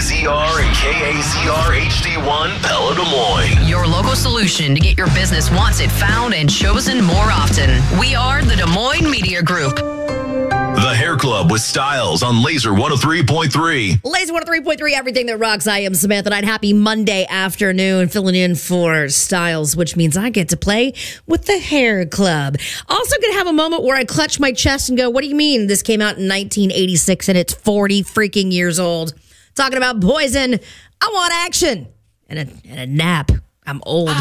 KAZR and KAZR HD1 Pella Des Moines. Your local solution to get your business once it found and chosen more often. We are the Des Moines Media Group. The Hair Club with Styles on Laser 103.3. Laser 103.3, everything that rocks. I am Samantha Knight. Happy Monday afternoon, filling in for Styles, which means I get to play with the Hair Club. Also going to have a moment where I clutch my chest and go, what do you mean this came out in 1986 and it's 40 freaking years old? Talking about Poison. I want action and a nap. I'm old.